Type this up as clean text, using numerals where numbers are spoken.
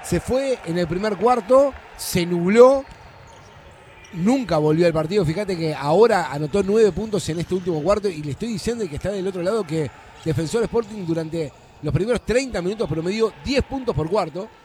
Se fue en el primer cuarto, se nubló, nunca volvió al partido. Fíjate que ahora anotó 9 puntos en este último cuarto y le estoy diciendo que está del otro lado que Defensor Sporting durante los primeros 30 minutos promedió 10 puntos por cuarto.